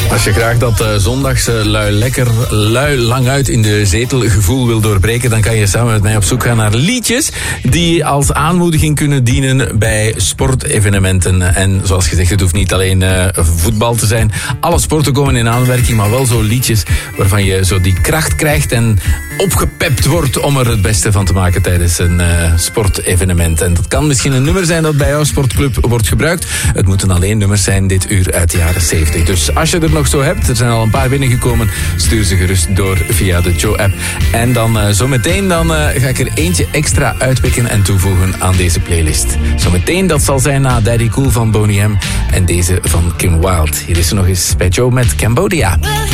Als je graag dat zondagse lui lang uit in de zetel gevoel wil doorbreken, dan kan je samen met mij op zoek gaan naar liedjes die als aanmoediging kunnen dienen bij sportevenementen. En zoals gezegd, het hoeft niet alleen voetbal te zijn. Alle sporten komen in aanwerking, maar wel zo liedjes waarvan je zo die kracht krijgt en opgepept wordt om er het beste van te maken tijdens een sportevenement. En dat kan misschien een nummer zijn dat bij jouw sportclub wordt gebruikt. Het moeten alleen nummers zijn dit uur uit de jaren 70. Dus als je er nog zo hebt, er zijn al een paar binnengekomen, stuur ze gerust door via de Joe-app. En dan zometeen ga ik er eentje extra uitpikken en toevoegen aan deze playlist. Zometeen, dat zal zijn na Daddy Cool van Boney M en deze van Kim Wilde. Hier is ze nog eens bij Joe met Cambodia.